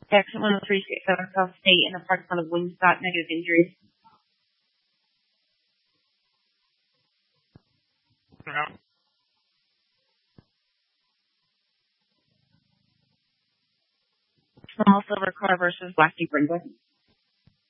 Exit 10367 South State in the parking lot of Wingstop, negative injuries. Small silver car versus black apron.